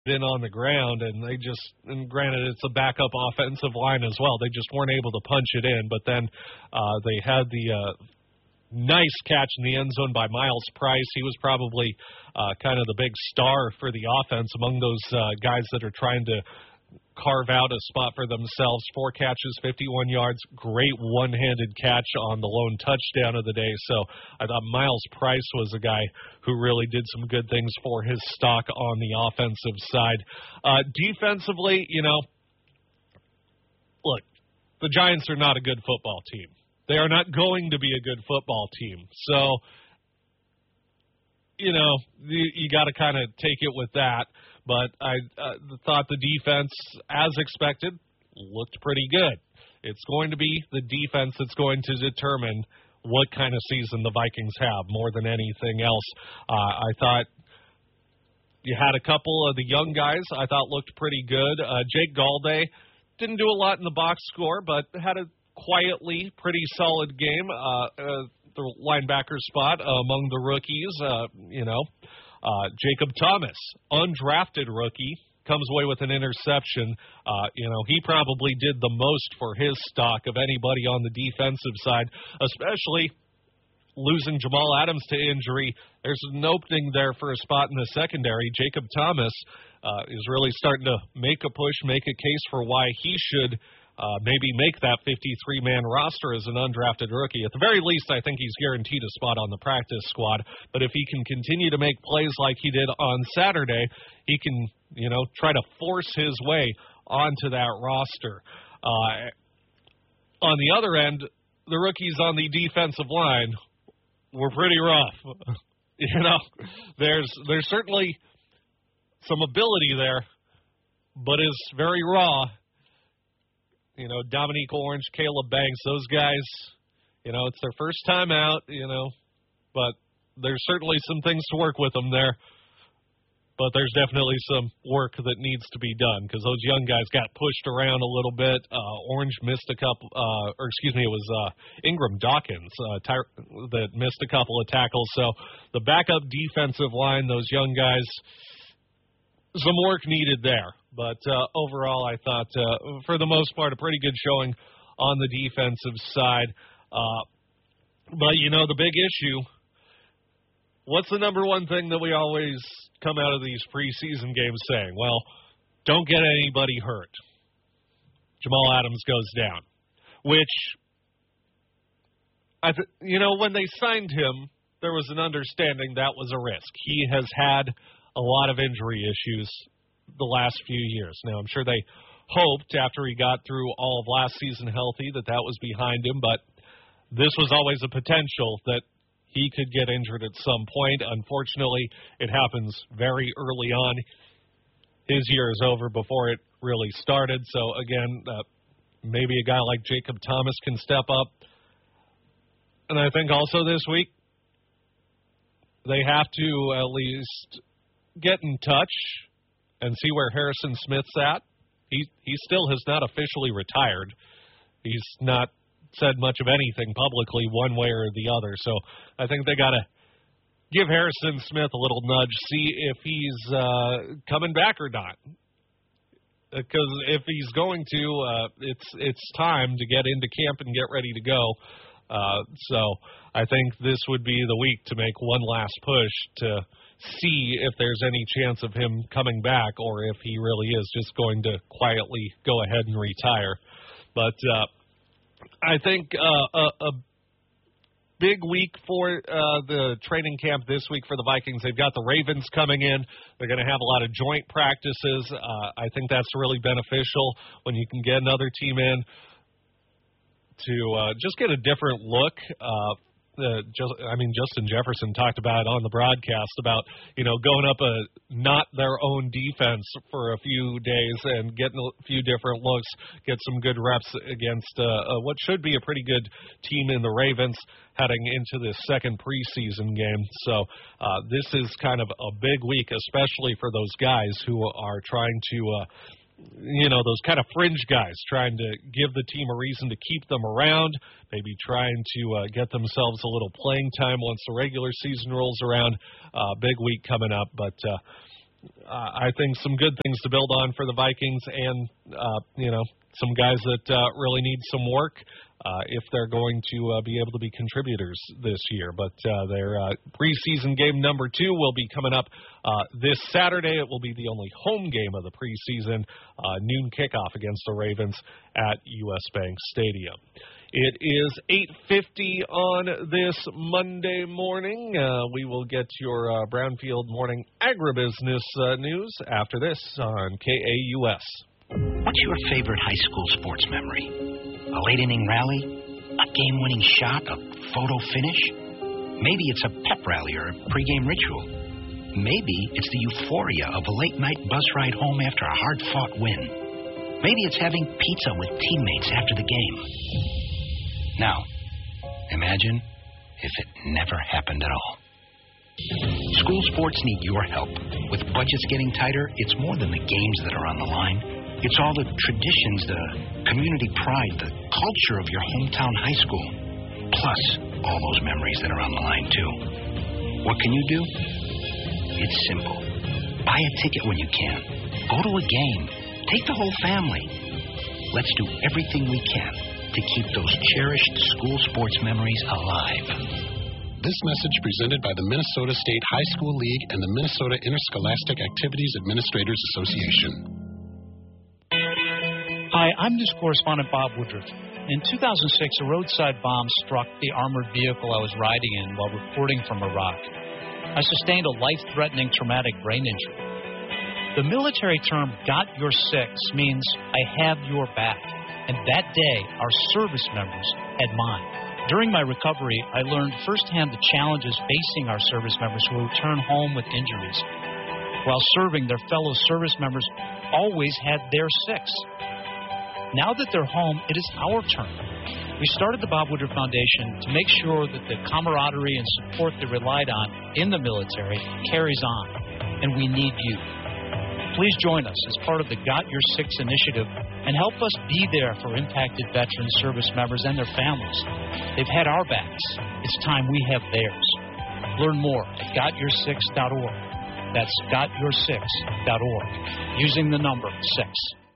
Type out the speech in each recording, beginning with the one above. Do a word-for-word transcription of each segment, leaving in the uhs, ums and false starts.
in on the ground, and they just, and granted it's a backup offensive line as well, they just weren't able to punch it in. But then uh, they had the uh, nice catch in the end zone by Miles Price. He was probably uh, kind of the big star for the offense among those uh, guys that are trying to carve out a spot for themselves. Four catches, fifty-one yards, great one-handed catch on the lone touchdown of the day. So I thought Miles Price was a guy who really did some good things for his stock on the offensive side. Uh, defensively, you know, look, the Giants are not a good football team. They are not going to be a good football team. So, you know, you, you got to kind of take it with that. But I uh, thought the defense, as expected, looked pretty good. It's going to be the defense that's going to determine what kind of season the Vikings have more than anything else. Uh, I thought you had a couple of the young guys I thought looked pretty good. Uh, Jake Galday didn't do a lot in the box score, but had a quietly pretty solid game. Uh, uh, the linebacker spot uh, among the rookies, uh, you know. Uh, Jacob Thomas, undrafted rookie, comes away with an interception. Uh, you know, he probably did the most for his stock of anybody on the defensive side, especially losing Jamal Adams to injury. There's an opening there for a spot in the secondary. Jacob Thomas uh, is really starting to make a push, make a case for why he should Uh, maybe make that fifty-three man roster as an undrafted rookie. At the very least, I think he's guaranteed a spot on the practice squad. But if he can continue to make plays like he did on Saturday, he can, you know, try to force his way onto that roster. Uh, on the other end, the rookies on the defensive line were pretty rough. you know, there's there's certainly some ability there, but it's very raw. You know, Dominique Orange, Caleb Banks, those guys, you know, it's their first time out, you know, but there's certainly some things to work with them there. But there's definitely some work that needs to be done because those young guys got pushed around a little bit. Uh, Orange missed a couple, uh, or excuse me, it was uh, Ingram Dawkins uh, ty- that missed a couple of tackles. So the backup defensive line, those young guys, some work needed there. But uh, overall, I thought, uh, for the most part, a pretty good showing on the defensive side. Uh, but, you know, the big issue, what's the number one thing that we always come out of these preseason games saying? Well, don't get anybody hurt. Jamal Adams goes down, which, I th- you know, when they signed him, there was an understanding that was a risk. He has had a lot of injury issues the last few years. Now, I'm sure they hoped after he got through all of last season healthy that that was behind him, but this was always a potential that he could get injured at some point. Unfortunately, it happens very early on. His year is over before it really started, so again, uh, maybe a guy like Jacob Thomas can step up. And I think also this week, they have to at least get in touch and see where Harrison Smith's at. He he still has not officially retired. He's not said much of anything publicly one way or the other. So I think they got to give Harrison Smith a little nudge, see if he's uh, coming back or not. Because if he's going to, uh, it's it's time to get into camp and get ready to go. Uh, so I think this would be the week to make one last push to see if there's any chance of him coming back or if he really is just going to quietly go ahead and retire. But uh, I think uh, a, a big week for uh, the training camp this week for the Vikings. They've got the Ravens coming in. They're going to have a lot of joint practices. Uh, I think that's really beneficial when you can get another team in to uh, just get a different look. Uh, uh, just, I mean, Justin Jefferson talked about on the broadcast about, you know, going up a not their own defense for a few days and getting a few different looks, get some good reps against uh, uh, what should be a pretty good team in the Ravens heading into this second preseason game. So uh, this is kind of a big week, especially for those guys who are trying to uh, you know, those kind of fringe guys trying to give the team a reason to keep them around, maybe trying to uh, get themselves a little playing time once the regular season rolls around. Uh, big week coming up, but uh, uh, I think some good things to build on for the Vikings, and uh, you know, some guys that uh, really need some work uh, if they're going to uh, be able to be contributors this year. But uh, their uh, preseason game number two will be coming up uh, this Saturday. It will be the only home game of the preseason, uh, noon kickoff against the Ravens at U S Bank Stadium. It is eight fifty on this Monday morning. Uh, we will get your uh, Brownfield Morning Agribusiness uh, news after this on K A U S. What's your favorite high school sports memory? A late-inning rally? A game-winning shot? A photo finish? Maybe it's a pep rally or a pregame ritual. Maybe it's the euphoria of a late-night bus ride home after a hard-fought win. Maybe it's having pizza with teammates after the game. Now, imagine if it never happened at all. School sports need your help. With budgets getting tighter, it's more than the games that are on the line. It's all the traditions, the community pride, the culture of your hometown high school, plus all those memories that are on the line, too. What can you do? It's simple. Buy a ticket when you can. Go to a game. Take the whole family. Let's do everything we can to keep those cherished school sports memories alive. This message presented by the Minnesota State High School League and the Minnesota Interscholastic Activities Administrators Association. Hi, I'm news correspondent Bob Woodruff. In two thousand six, a roadside bomb struck the armored vehicle I was riding in while reporting from Iraq. I sustained a life-threatening traumatic brain injury. The military term, got your six, means I have your back. And that day, our service members had mine. During my recovery, I learned firsthand the challenges facing our service members who return home with injuries. While serving, their fellow service members always had their six. Now that they're home, it is our turn. We started the Bob Woodruff Foundation to make sure that the camaraderie and support they relied on in the military carries on, and we need you. Please join us as part of the Got Your Six initiative and help us be there for impacted veteran service members and their families. They've had our backs. It's time we have theirs. Learn more at got your six dot org. That's got your six dot org, using the number six.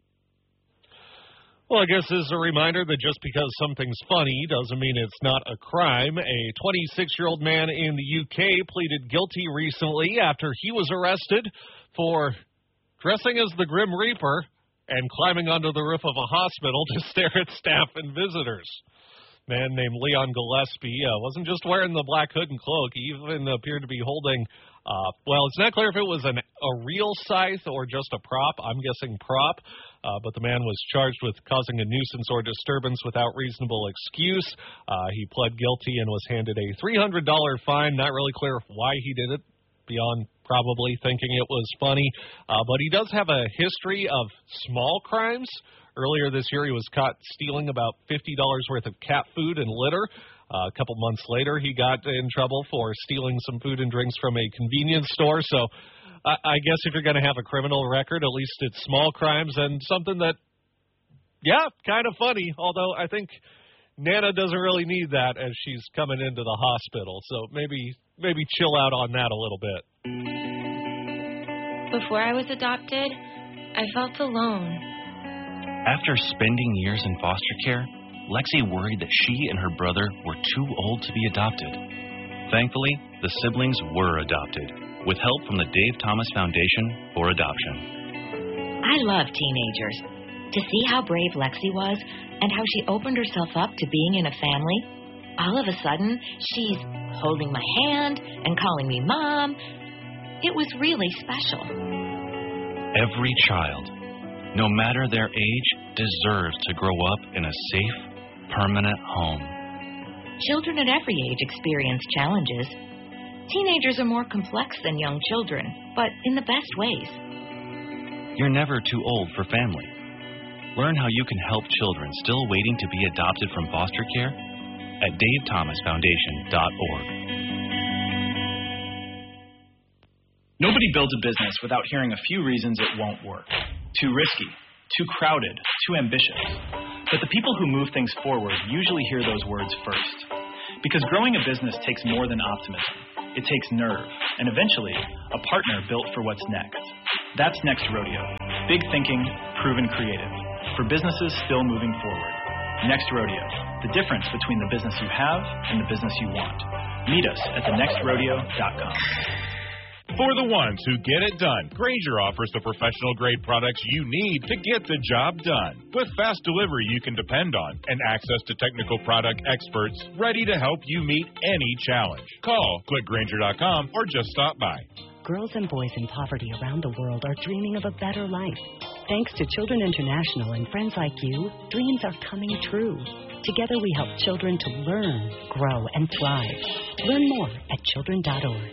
Well, I guess this is a reminder that just because something's funny doesn't mean it's not a crime. A twenty-six-year-old man in the U K pleaded guilty recently after he was arrested for dressing as the Grim Reaper and climbing onto the roof of a hospital to stare at staff and visitors. A man named Leon Gillespie uh, wasn't just wearing the black hood and cloak. He even appeared to be holding, uh, well, it's not clear if it was an, a real scythe or just a prop. I'm guessing prop. Uh, but the man was charged with causing a nuisance or disturbance without reasonable excuse. Uh, he pled guilty and was handed a three hundred dollars fine. Not really clear why he did it, beyond probably thinking it was funny. Uh, but he does have a history of small crimes. Earlier this year, he was caught stealing about fifty dollars worth of cat food and litter. Uh, a couple months later, he got in trouble for stealing some food and drinks from a convenience store. So I, I guess if you're going to have a criminal record, at least it's small crimes and something that, yeah, kind of funny. Although I think Nana doesn't really need that as she's coming into the hospital. So maybe maybe chill out on that a little bit. Before I was adopted, I felt alone. After spending years in foster care, Lexi worried that she and her brother were too old to be adopted. Thankfully, the siblings were adopted, with help from the Dave Thomas Foundation for Adoption. I love teenagers. To see how brave Lexi was and how she opened herself up to being in a family, all of a sudden, she's holding my hand and calling me Mom. It was really special. Every child, no matter their age, deserves to grow up in a safe, permanent home. Children at every age experience challenges. Teenagers are more complex than young children, but in the best ways. You're never too old for family. Learn how you can help children still waiting to be adopted from foster care at dave thomas foundation dot org. Nobody builds a business without hearing a few reasons it won't work. Too risky, too crowded, too ambitious. But the people who move things forward usually hear those words first. Because growing a business takes more than optimism. It takes nerve, and eventually, a partner built for what's next. That's Next Rodeo. Big thinking, proven creative. For businesses still moving forward. Next Rodeo. The difference between the business you have and the business you want. Meet us at the next rodeo dot com. For the ones who get it done, Grainger offers the professional-grade products you need to get the job done. With fast delivery you can depend on and access to technical product experts ready to help you meet any challenge. Call, click Grainger dot com, or just stop by. Girls and boys in poverty around the world are dreaming of a better life. Thanks to Children International and friends like you, dreams are coming true. Together we help children to learn, grow, and thrive. Learn more at children dot org.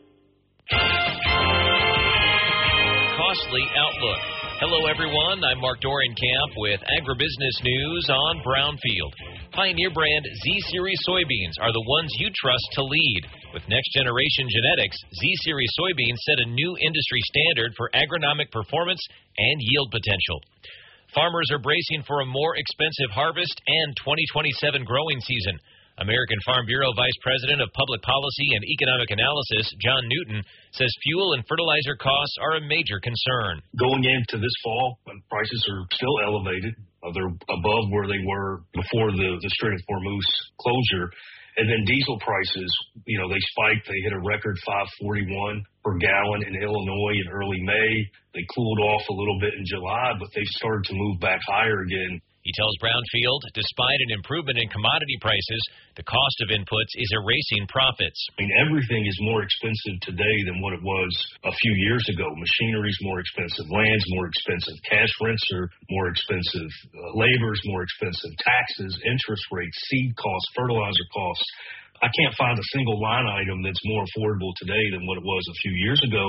Costly Outlook. Hello, everyone. I'm Mark Dorenkamp with Agribusiness News on Brownfield. Pioneer brand Z-Series soybeans are the ones you trust to lead. With next-generation genetics, Z-Series soybeans set a new industry standard for agronomic performance and yield potential. Farmers are bracing for a more expensive harvest and twenty twenty-seven growing season. American Farm Bureau Vice President of Public Policy and Economic Analysis, John Newton, says fuel and fertilizer costs are a major concern. Going into this fall, when prices are still elevated, uh, they're above where they were before the, the Strait of Hormuz closure. And then diesel prices, you know, they spiked. They hit a record five forty-one per gallon in Illinois in early May. They cooled off a little bit in July, but they started to move back higher again. He tells Brownfield, despite an improvement in commodity prices, the cost of inputs is erasing profits. I mean, everything is more expensive today than what it was a few years ago. Machinery's more expensive, land's more expensive, cash rents are more expensive, uh, labor's more expensive, taxes, interest rates, seed costs, fertilizer costs. I can't find a single line item that's more affordable today than what it was a few years ago.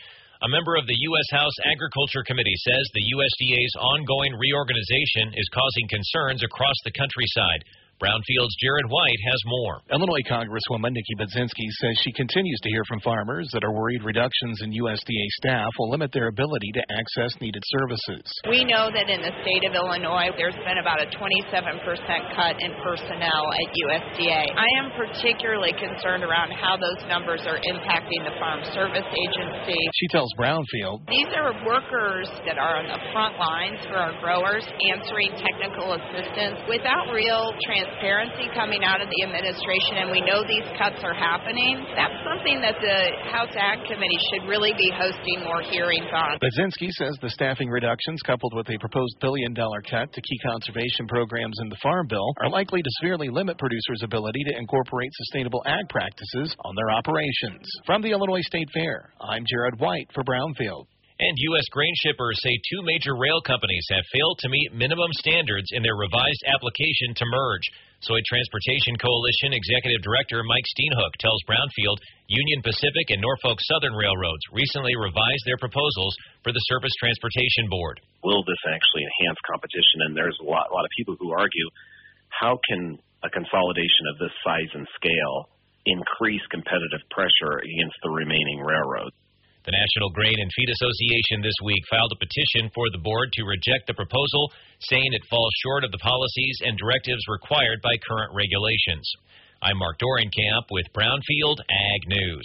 A member of the U S House Agriculture Committee says the U S D A's ongoing reorganization is causing concerns across the countryside. Brownfield's Jared White has more. Illinois Congresswoman Nikki Budzinski says she continues to hear from farmers that are worried reductions in U S D A staff will limit their ability to access needed services. We know that in the state of Illinois, there's been about a twenty-seven percent cut in personnel at U S D A. I am particularly concerned around how those numbers are impacting the Farm Service Agency. She tells Brownfield, these are workers that are on the front lines for our growers, answering technical assistance without real transparency. Transparency coming out of the administration, and we know these cuts are happening. That's something that the House Ag Committee should really be hosting more hearings on. Budzinski says the staffing reductions, coupled with a proposed billion-dollar cut to key conservation programs in the Farm Bill, are likely to severely limit producers' ability to incorporate sustainable ag practices on their operations. From the Illinois State Fair, I'm Jared White for Brownfield. And U S grain shippers say two major rail companies have failed to meet minimum standards in their revised application to merge. Soy Transportation Coalition Executive Director Mike Steenhoek tells Brownfield Union Pacific and Norfolk Southern Railroads recently revised their proposals for the Surface Transportation Board. Will this actually enhance competition? And there's a lot, a lot of people who argue, how can a consolidation of this size and scale increase competitive pressure against the remaining railroads? The National Grain and Feed Association this week filed a petition for the board to reject the proposal, saying it falls short of the policies and directives required by current regulations. I'm Mark Dorenkamp with Brownfield Ag News.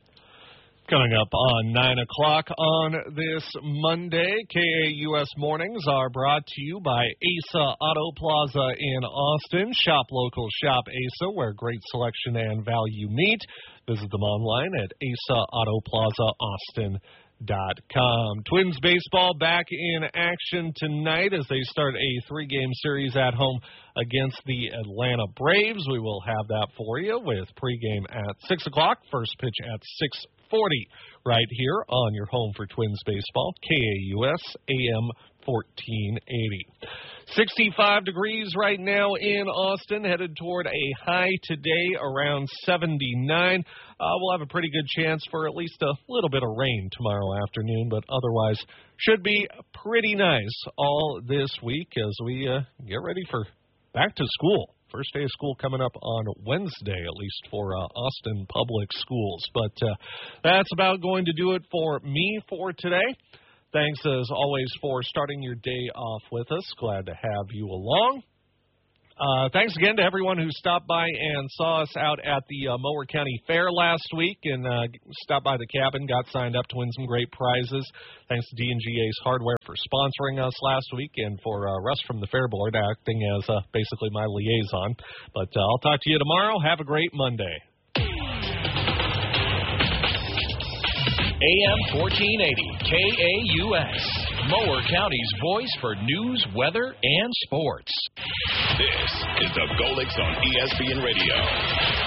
Coming up on nine o'clock on this Monday, K A U S Mornings are brought to you by Asa Auto Plaza in Austin. Shop local, shop Asa, where great selection and value meet. Visit them online at asa auto plaza austin dot com. Twins baseball back in action tonight as they start a three-game series at home against the Atlanta Braves. We will have that for you with pregame at six o'clock, first pitch at six forty right here on your home for Twins baseball, K A U S A M fourteen eighty. sixty-five degrees right now in Austin, headed toward a high today around seventy-nine. Uh, we'll have a pretty good chance for at least a little bit of rain tomorrow afternoon, but otherwise should be pretty nice all this week as we uh, get ready for back to school. First day of school coming up on Wednesday, at least for uh, Austin Public Schools. But uh, that's about going to do it for me for today. Thanks, as always, for starting your day off with us. Glad to have you along. Uh, thanks again to everyone who stopped by and saw us out at the uh, Mower County Fair last week and uh, stopped by the cabin, got signed up to win some great prizes. Thanks to D and G Ace Hardware for sponsoring us last week and for uh, Russ from the Fair Board acting as uh, basically my liaison. But uh, I'll talk to you tomorrow. Have a great Monday. A M fourteen eighty K A U S, Mower County's voice for news, weather, and sports. This is the Golix on E S P N Radio.